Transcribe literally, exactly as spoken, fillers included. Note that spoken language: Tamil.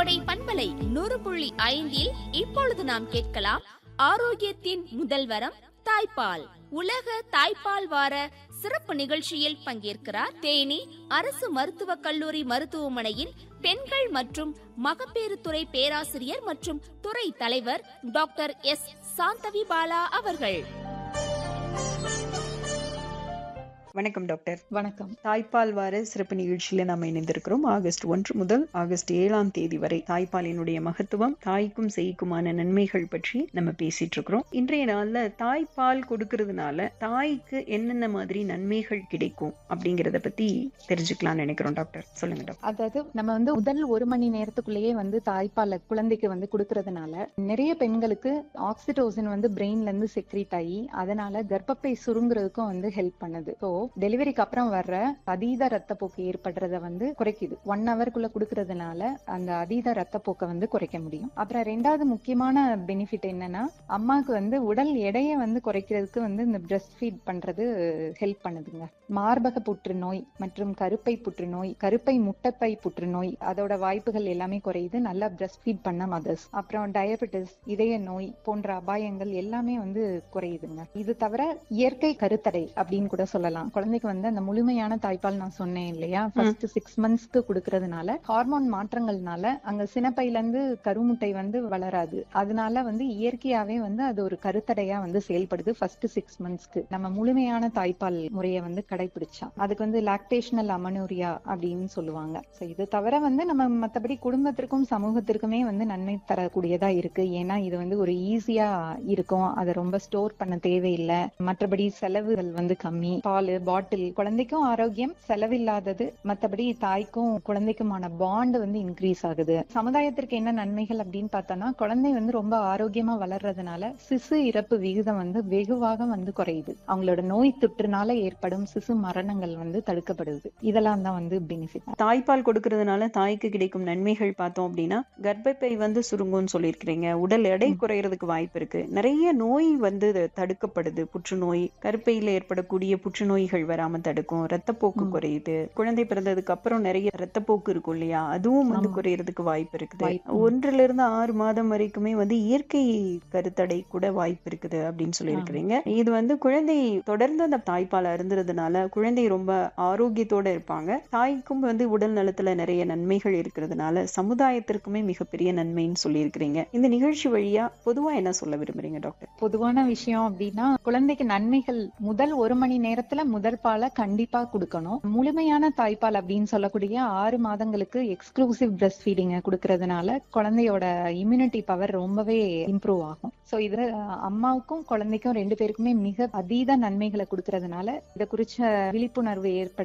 கோடை பண்பலை நூறு புள்ளி ஐந்தில் இப்பொழுது நாம் கேட்கலாம் ஆரோக்கியத்தின் முதல் வரம் தாய்ப்பால். உலக தாய்ப்பால் வார சிறப்பு நிகழ்ச்சியில் பங்கேற்கிறார் தேனி அரசு மருத்துவக் கல்லூரி மருத்துவமனையின் பெண்கள் மற்றும் மகப்பேறு துறை பேராசிரியர் மற்றும் துறை தலைவர் டாக்டர் எஸ் சாந்தவி பாலா அவர்கள். வணக்கம் டாக்டர். வணக்கம். தாய்ப்பால் வார சிறப்பு நிகழ்ச்சியில நாம இணைந்திருக்கிறோம். ஆகஸ்ட் ஒன்று முதல் ஆகஸ்ட் ஏழாம் தேதி வரை தாய்ப்பாலினுடைய மகத்துவம், தாய்க்கும் சேய்க்குமான நன்மைகள் பற்றி நம்ம பேசிட்டு இருக்கிறோம். இன்றைய நாள்ல தாய்ப்பால் கொடுக்கறதுனால தாய்க்கு என்னென்ன மாதிரி நன்மைகள் கிடைக்கும் அப்படிங்கறத பத்தி தெரிஞ்சுக்கலாம்னு நினைக்கிறோம் டாக்டர். சொல்லுங்க டாக்டர். அதாவது நம்ம வந்து முதல் ஒரு மணி நேரத்துக்குள்ளேயே வந்து தாய்ப்பால் குழந்தைக்கு வந்து கொடுக்கறதுனால நிறைய பெண்களுக்கு ஆக்சிடோசின் வந்து பிரெயின்ல இருந்து செக்ரீட் ஆகி அதனால கர்ப்பப்பை சுருங்குறதுக்கும் வந்து ஹெல்ப் பண்ணுது. ஸோ டெலிவரிக்கு அப்புறம் வர்ற அதீத ரத்தப்போக்கு ஏற்படுறத வந்து குறைக்குது. ஒன் ஹவருக்குள்ள கொடுக்கறதுனால அந்த அதீத ரத்தப்போக்கை வந்து குறைக்க முடியும். அப்புறம் ரெண்டாவது முக்கியமான பெனிஃபிட் என்னன்னா, அம்மாவுக்கு வந்து உடல் எடையை வந்து குறைக்கிறதுக்கு வந்து இந்த பிரஸ்ட் ஃபீட் பண்றது ஹெல்ப் பண்ணுதுங்க. மார்பக புற்றுநோய் மற்றும் கருப்பை புற்றுநோய், கருப்பை முட்டைப்பை புற்றுநோய் அதோட வாய்ப்புகள் எல்லாமே குறையுது நல்லா பிரஸ்ட் ஃபீட் பண்ண மதர்ஸ். அப்புறம் டயபெட்டிஸ், இதய நோய் போன்ற அபாயங்கள் எல்லாமே வந்து குறையுதுங்க. இது தவிர இயற்கை கருத்தடை அப்படின்னு கூட சொல்லலாம். குழந்தைக்கு வந்து அந்த முழுமையான தாய்ப்பால் நான் சொன்னேன் இல்லையா, ஃபர்ஸ்ட் சிக்ஸ் மந்த்ஸ்க்கு கொடுக்கறதுனால ஹார்மோன் மாற்றங்கள்னால அங்க சினப்பையில இருந்து கருமுட்டை வந்து வளராது. அதனால வந்து இயற்கையாவே வந்து அது ஒரு கருத்தடையா வந்து செயல்படுது. ஃபர்ஸ்ட் சிக்ஸ் மந்த்ஸ்க்கு நம்ம முழுமையான தாய்ப்பால் முறையை வந்து கடைபிடிச்சா அதுக்கு வந்து லாக்டேஷனல் அமனோரியா அப்படின்னு சொல்லுவாங்க. சோ இது தவிர வந்து நம்ம மத்தபடி குடும்பத்திற்கும் சமூகத்திற்குமே வந்து நன்மை தரக்கூடியதா இருக்கு. ஏன்னா இது வந்து ஒரு ஈஸியா இருக்கும், அதை ரொம்ப ஸ்டோர் பண்ண தேவையில்லை. மற்றபடி செலவுகள் வந்து கம்மி. பால் பாட்டில் குழந்தைக்கும் ஆரோக்கியம், செலவில்லாதது. மத்தபடி தாய்க்கும் குழந்தைக்குமான பாண்ட் வந்து இன்க்ரீஸ் ஆகுது. சமுதாயத்திற்கு என்ன நன்மைகள் அப்படின்னு பார்த்தோம்னா, குழந்தை வந்து ரொம்ப ஆரோக்கியமா வளர்றதுனால சிசு இறப்பு விகிதம் வந்து வெகுவாக வந்து குறையுது. அவங்களோட நோய் தொற்றுனால ஏற்படும் சிசு மரணங்கள் வந்து தடுக்கப்படுது. இதெல்லாம் தான் வந்து பெனிஃபிட். தாய்ப்பால் கொடுக்கறதுனால தாய்க்கு கிடைக்கும் நன்மைகள் பார்த்தோம் அப்படின்னா, கர்ப்பப்பை வந்து சுருங்கும்னு சொல்லியிருக்கிறீங்க, உடல் எடை குறையறதுக்கு வாய்ப்பு இருக்கு, நிறைய நோய் வந்து தடுக்கப்படுது, புற்றுநோய், கருப்பையில ஏற்படக்கூடிய புற்றுநோய்கள் வராம தடுக்கும், ரத்தப்போக்கு குறையுது, குழந்தை பிறந்ததுக்கு அப்புறம் நிறைய ரத்தப்போக்கு இருக்கும் இல்லையா, அதுவும் வந்து குறையறதுக்கு வாய்ப்பு இருக்குது. ஒன்றுல இருந்து ஆறு மாதம் வரைக்குமே வந்து இயற்கை கருத்தடை கூட வாய்ப்பு இருக்குது அப்படின்னு சொல்லி இருக்கிறீங்க. இது வந்து குழந்தை தொடர்ந்து அந்த தாய்ப்பால் அருந்துறதுனால குழந்தை ரொம்ப ஆரோக்கியத்தோட இருப்பாங்க. தாய்க்கும் வந்து உடல் நலத்துல நிறைய நன்மைகள் இருக்கிறதுனால சமுதாயத்திற்குமே மிகப்பெரிய நன்மைன்னு சொல்லி இருக்கிறீங்க. இந்த நிகழ்ச்சி வழியா பொதுவா என்ன சொல்ல விரும்புறீங்க டாக்டர்? பொதுவான விஷயம் அப்படின்னா, குழந்தைக்கு நன்மைகள் முதல் ஒரு மணி நேரத்துல முதல் பாலை கண்டிப்பா கொடுக்கணும். முழுமையான தாய்ப்பால் அப்படின்னு சொல்லக்கூடிய ஆறு மாதங்களுக்கு எக்ஸ்க்ளூசிவ் பிரஸ்ட் ஃபீடிங் கொடுக்கறதுனால குழந்தையோட இம்யூனிட்டி பவர் ரொம்பவே இம்ப்ரூவ் ஆகும். சோ இது அம்மாவுக்கும் குழந்தைக்கும் ரெண்டு பேருக்குமே மிக அதீத நன்மைகளை கொடுக்கறதுனால இதை குறிச்ச விழிப்புணர்வு ஏற்பட